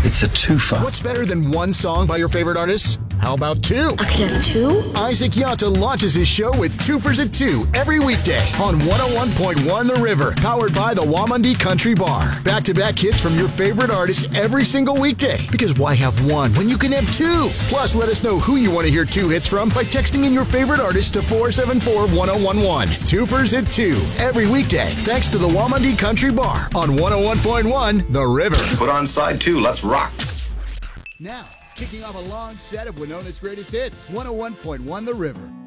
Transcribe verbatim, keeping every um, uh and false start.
It's a twofer. What's better than one song by your favorite artists? How about two? I could have two? Isaac Yanta launches his show with Twofers at two every weekday on one oh one point one The River, powered by the Wamundi Country Bar. Back-to-back hits from your favorite artists every single weekday. Because why have one when you can have two? Plus, let us know who you want to hear two hits from by texting in your favorite artist to four seven four, one oh one one. Twofers at two every weekday, thanks to the Wamundi Country Bar on one oh one point one The River. Put on side two. Let's rock. Now, kicking off a long set of Winona's greatest hits, one oh one point one The River.